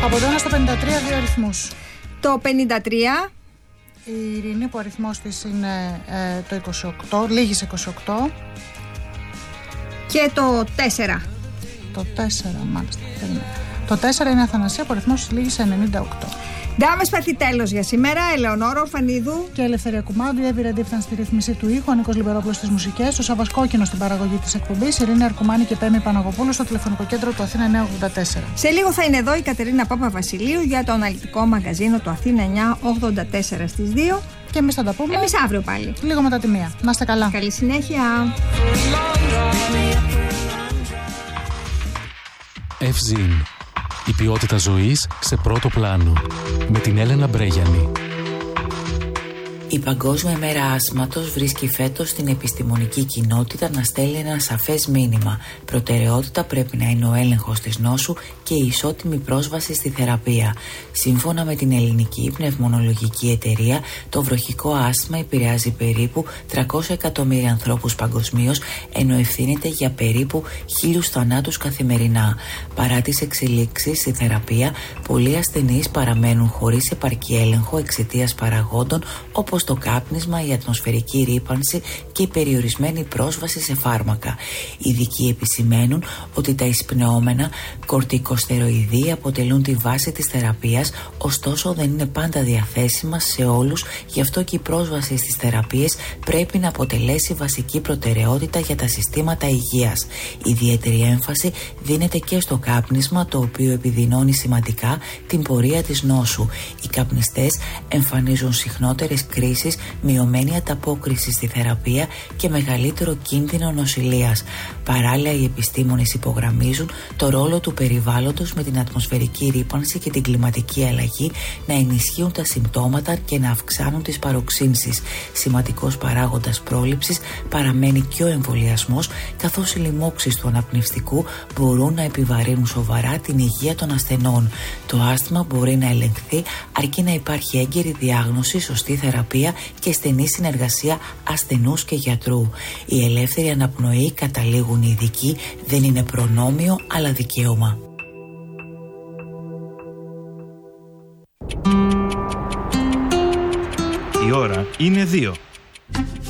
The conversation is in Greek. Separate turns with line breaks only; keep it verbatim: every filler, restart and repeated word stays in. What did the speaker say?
Από το ένα στο πενήντα τρία, δύο αριθμούς.
Το πενήντα τρία.
Η Ειρηνή που ο αριθμός της είναι ε, το είκοσι οκτώ, λίγη σε είκοσι οκτώ.
Και το τέσσερα.
Το τέσσερα, μάλιστα. Το τέσσερα είναι Αθανασία που ο αριθμός της λίγη σε ενενήντα οκτώ.
Ντάμες πάθη τέλος για σήμερα. Ελεονόρα Ορφανίδου
και Ελευθερία Κουμάντου. Η Εύη Ρεντίφταν στη ρύθμιση του ήχου. Ο Νίκος Λιμπερόπουλος στις μουσικές. Ο Σάββας Κόκκινος στην παραγωγή της εκπομπής. Η Ειρήνη Αρκουμάνη και Πέμη Παναγοπούλου στο τηλεφωνικό κέντρο του Αθήνα εννιακόσια ογδόντα τέσσερα.
Σε λίγο θα είναι εδώ η Κατερίνα Παπαβασιλείου για το αναλυτικό μαγαζίνο του Αθήνα εννιακόσια ογδόντα τέσσερα στις δύο.
Και εμείς θα τα πούμε.
Εμείς αύριο πάλι.
Λίγο μετά τη μία. Να είστε καλά.
Καλή συνέχεια.
Ευζήν. Η ποιότητα ζωής σε πρώτο πλάνο. Με την Έλενα Μπρέγιανη.
Η Παγκόσμια ημέρα άσθματος βρίσκει φέτος την επιστημονική κοινότητα να στέλνει ένα σαφές μήνυμα. Προτεραιότητα πρέπει να είναι ο έλεγχος της νόσου και η ισότιμη πρόσβαση στη θεραπεία. Σύμφωνα με την Ελληνική Πνευμονολογική Εταιρεία, το βροχικό άσθμα επηρεάζει περίπου τριακόσια εκατομμύρια ανθρώπους παγκοσμίως, ενώ ευθύνεται για περίπου χίλιους θανάτους καθημερινά. Παρά τις εξελίξεις στη θεραπεία, πολλοί ασθενείς παραμένουν χωρίς επαρκή έλεγχο εξαιτίας παραγόντων όπως το κάπνισμα, η ατμοσφαιρική ρύπανση και η περιορισμένη πρόσβαση σε φάρμακα. Οι ειδικοί επισημαίνουν ότι τα εισπνεώμενα κορτικοστεροειδή αποτελούν τη βάση της θεραπείας, ωστόσο δεν είναι πάντα διαθέσιμα σε όλους, γι' αυτό και η πρόσβαση στις θεραπείες πρέπει να αποτελέσει βασική προτεραιότητα για τα συστήματα υγείας. Ιδιαίτερη έμφαση δίνεται και στο κάπνισμα, το οποίο επιδεινώνει σημαντικά την πορεία της νόσου. Οι καπνιστές εμφανίζουν συχνότερες κρίσεις, μειωμένη ανταπόκριση στη θεραπεία και μεγαλύτερο κίνδυνο νοσηλείας. Παράλληλα, οι επιστήμονες υπογραμμίζουν το ρόλο του περιβάλλοντος με την ατμοσφαιρική ρύπανση και την κλιματική αλλαγή να ενισχύουν τα συμπτώματα και να αυξάνουν τις παροξύνσεις. Σημαντικός παράγοντας πρόληψης παραμένει και ο εμβολιασμός, καθώς οι λοιμώξεις του αναπνευστικού μπορούν να επιβαρύνουν σοβαρά την υγεία των ασθενών. Το άσθμα μπορεί να ελεγχθεί αρκεί να υπάρχει έγκαιρη διάγνωση, σωστή θεραπεία και στενή συνεργασία ασθενούς και γιατρού. Η ελεύθερη αναπνοή, καταλήγουν οι ειδικοί, δεν είναι προνόμιο αλλά δικαίωμα.
Η ώρα είναι δύο.